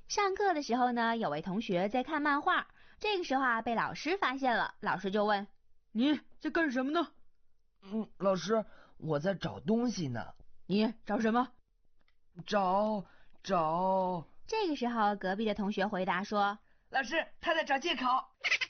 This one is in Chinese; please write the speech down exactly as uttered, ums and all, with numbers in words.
上课的时候呢，有位同学在看漫画，这个时候啊，被老师发现了，老师就问： 你在干什么呢？ 嗯，老师，我在找东西呢。 你找什么？ 找找。 这个时候，隔壁的同学回答说： 老师，他在找借口。